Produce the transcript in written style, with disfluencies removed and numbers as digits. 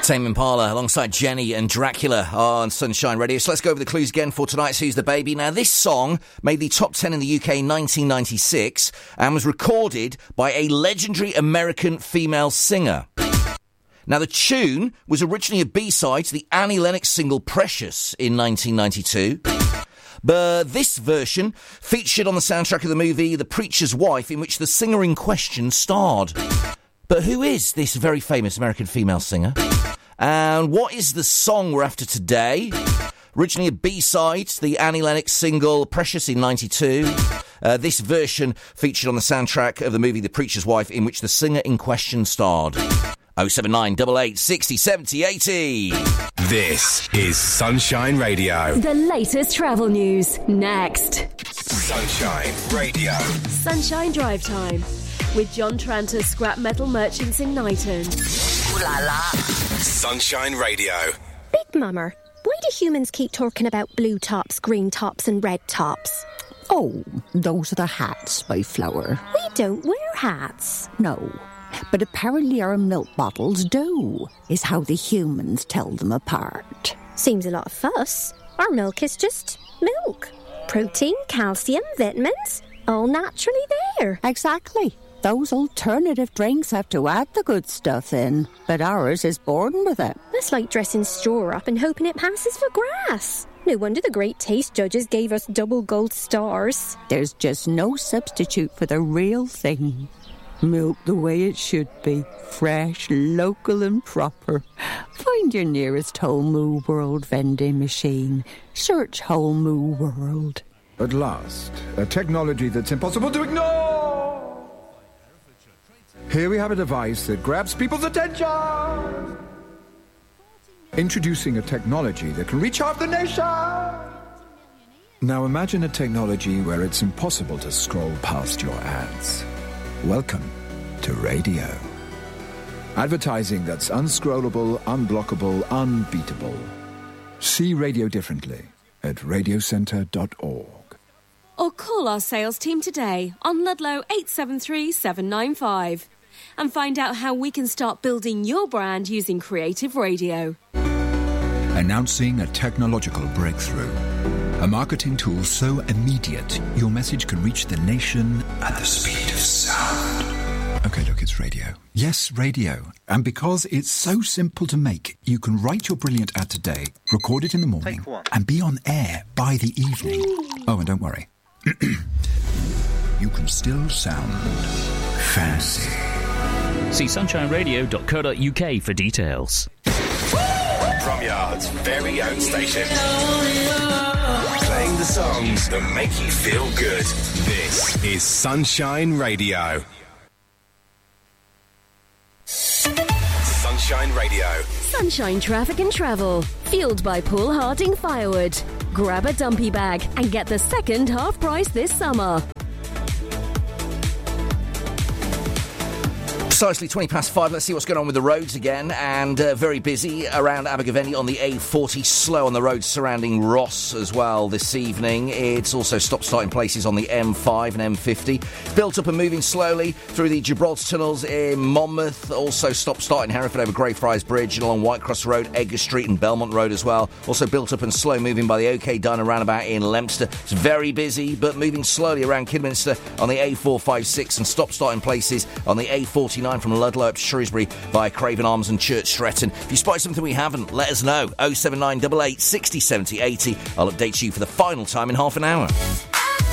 Tame Impala alongside Jenny and Dracula on Sunshine Radio. So let's go over the clues again for tonight's Who's the Baby. Now, this song made the top 10 in the UK in 1996 and was recorded by a legendary American female singer. Now, the tune was originally a B-side to the Annie Lennox single Precious in 1992. But this version featured on the soundtrack of the movie The Preacher's Wife, in which the singer in question starred. But who is this very famous American female singer? And what is the song we're after today? Originally a B-side to the Annie Lennox single Precious in 92. This version featured on the soundtrack of the movie The Preacher's Wife, in which the singer in question starred. 079 88 60 70 80. This is Sunshine Radio. The latest travel news next. Sunshine Radio. Sunshine Drive Time with John Tranter, Scrap Metal Merchants in Knighton. Ooh la la. Sunshine Radio. Big Mummer, why do humans keep talking about blue tops, green tops and red tops? Oh, those are the hats, my flower. We don't wear hats. No, but apparently our milk bottles do, is how the humans tell them apart. Seems a lot of fuss. Our milk is just milk. Protein, calcium, vitamins, all naturally there. Exactly. Those alternative drinks have to add the good stuff in, but ours is born with it. That's like dressing straw up and hoping it passes for grass. No wonder the great taste judges gave us double gold stars. There's just no substitute for the real thing. Milk the way it should be, fresh, local and proper. Find your nearest Whole Moo World vending machine. Search Whole Moo World. At last, a technology that's impossible to ignore! Here we have a device that grabs people's attention! Introducing a technology that can reach half the nation! Now imagine a technology where it's impossible to scroll past your ads. Welcome to radio. Advertising that's unscrollable, unblockable, unbeatable. See radio differently at radiocentre.org. Or call our sales team today on Ludlow 873 795 and find out how we can start building your brand using creative radio. Announcing a technological breakthrough. A marketing tool so immediate, your message can reach the nation at the speed of sound. Okay, look, it's radio. Yes, radio. And because it's so simple to make, you can write your brilliant ad today, record it in the morning, and be on air by the evening. Oh, and don't worry. You can still sound fancy. See sunshineradio.co.uk for details. From Yard's very own station. Playing the songs that make you feel good. This is Sunshine Radio. Sunshine Radio. Sunshine Traffic and Travel. Fueled by Paul Harding Firewood. Grab a dumpy bag and get the second half price this summer. Precisely 5:20. Let's see what's going on with the roads again. And very busy around Abergavenny on the A40. Slow on the roads surrounding Ross as well this evening. It's also stop-starting places on the M5 and M50. Built up and moving slowly through the Gibraltar tunnels in Monmouth. Also stop-starting Hereford over Greyfriars Bridge and along Whitecross Road, Edgar Street and Belmont Road as well. Also built up and slow moving by the OK Diner roundabout in Leominster. It's very busy, but moving slowly around Kidderminster on the A456 and stop-starting places on the A49 from Ludlow up to Shrewsbury via Craven Arms and Church Stretton. If you spot something we haven't, let us know. 079 88 60 70 80. I'll update you for the final time in half an hour.